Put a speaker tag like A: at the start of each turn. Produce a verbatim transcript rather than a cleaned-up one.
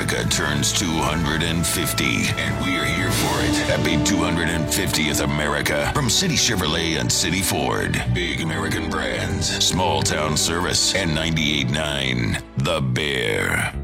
A: America turns two hundred fifty, and we are here for it. Happy two hundred fiftieth America from City Chevrolet and City Ford. Big American brands, small town service, and ninety-eight point nine The Bear.